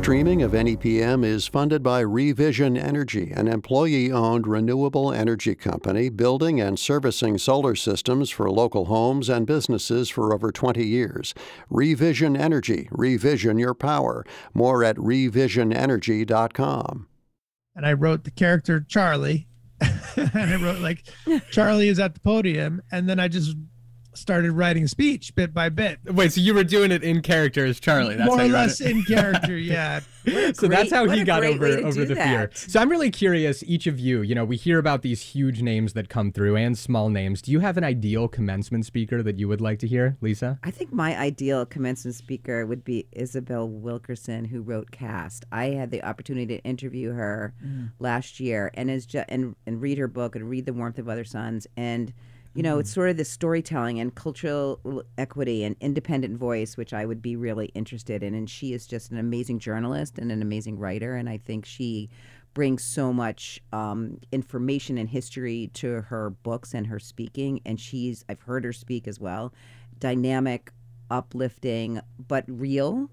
Streaming of NEPM is funded by Revision Energy, an employee-owned renewable energy company building and servicing solar systems for local homes and businesses for over 20 years. Revision Energy. Revision your power. More at revisionenergy.com. And I wrote the character Charlie, and I wrote Charlie is at the podium, and then I just started writing a speech bit by bit. Wait, so you were doing it in character as Charlie? That's more how or you less in character, yeah. So that's how he got over the that. fear. So I'm really curious, each of you, we hear about these huge names that come through and small names. Do you have an ideal commencement speaker that you would like to hear, Lisa? I think my ideal commencement speaker would be Isabel Wilkerson, who wrote Caste. I had the opportunity to interview her last year and read her book and read The Warmth of Other Suns. And it's sort of this storytelling and cultural equity and independent voice, which I would be really interested in. And she is just an amazing journalist and an amazing writer. And I think she brings so much information and history to her books and her speaking. And I've heard her speak as well, dynamic, uplifting, but real,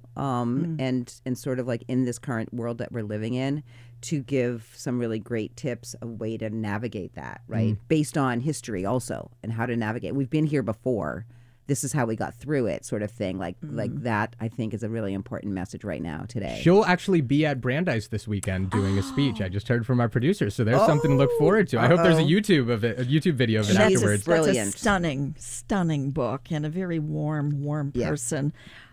and sort of like in this current world that we're living in, to give some really great tips, a way to navigate that, right? Based on history also, and how to navigate. We've been here before. This is how we got through it, sort of thing. Like that, I think, is a really important message right now, today. She'll actually be at Brandeis this weekend doing a speech. I just heard from our producer, so there's something to look forward to. I hope there's a YouTube video of it afterwards. Brilliant. That's a stunning book, and a very warm person.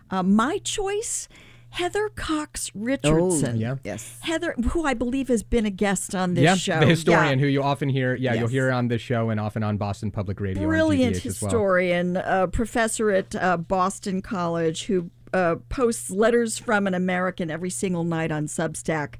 My choice, Heather Cox Richardson. Yes. Heather, who I believe has been a guest on this show. The historian who you often hear. You'll hear her on this show and often on Boston Public Radio. Brilliant on GBH historian, professor at Boston College, who posts letters from an American every single night on Substack.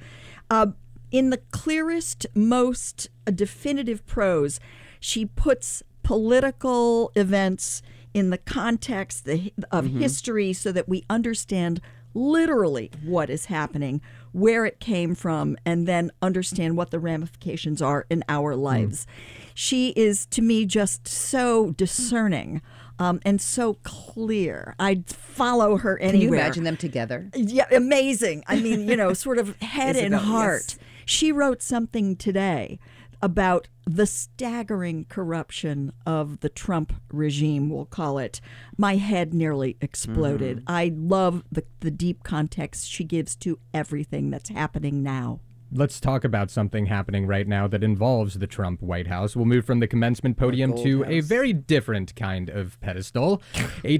In the clearest, most definitive prose, she puts political events in the context of history so that we understand literally what is happening, where it came from, and then understand what the ramifications are in our lives. She is, to me, just so discerning and so clear. I'd follow her anywhere. Can you imagine them together? Yeah, amazing. I mean, sort of head and heart. Yes. She wrote something today about the staggering corruption of the Trump regime, we'll call it. My head nearly exploded. I love the deep context she gives to everything that's happening now. Let's talk about something happening right now that involves the Trump White House. We'll move from the commencement podium to a very different kind of pedestal. A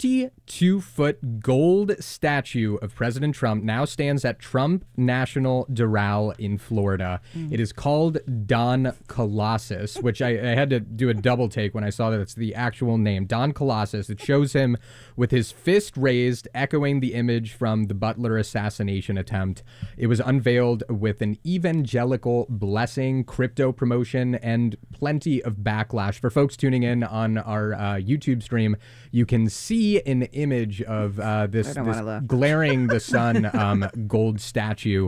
22-foot gold statue of President Trump now stands at Trump National Doral in Florida. It is called Don Colossus, which I had to do a double take when I saw that it's the actual name. Don Colossus. It shows him with his fist raised, echoing the image from the Butler assassination attempt. It was unveiled with an evangelical blessing, crypto promotion, and plenty of backlash. For folks tuning in on our YouTube stream, you can see an image of this glaring the sun gold statue.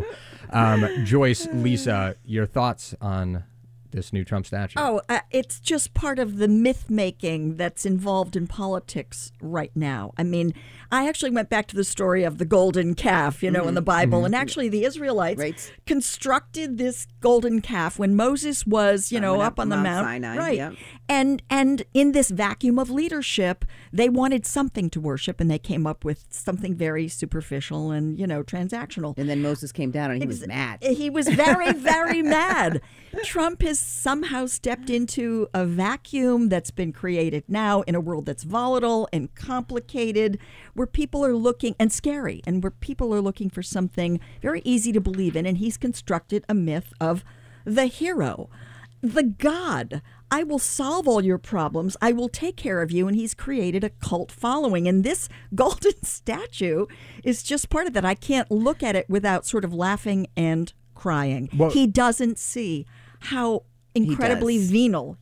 Joyce, Lisa, your thoughts on this new Trump statue? It's just part of the myth-making that's involved in politics right now. I mean, I actually went back to the story of the golden calf, in the Bible, and actually the Israelites constructed this golden calf when Moses was, up on the Mount Sinai, right? Yep. And in this vacuum of leadership, they wanted something to worship, and they came up with something very superficial and transactional. And then Moses came down, and he was mad. He was very, very mad. Trump has somehow stepped into a vacuum that's been created now in a world that's volatile and complicated, where people are looking, and scary, and where people are looking for something very easy to believe in. And he's constructed a myth of the hero, the God. I will solve all your problems. I will take care of you. And he's created a cult following. And this golden statue is just part of that. I can't look at it without sort of laughing and crying. Well, he doesn't see how incredibly venal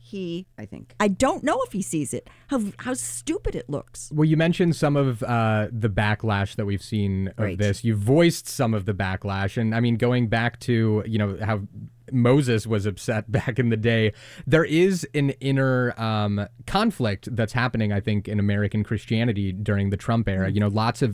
I don't know if he sees it, how stupid it looks. Well, you mentioned some of the backlash that we've seen of this. You voiced some of the backlash, and I mean, going back to how Moses was upset back in the day, there is an inner conflict that's happening, I think, in American Christianity during the Trump era. Lots of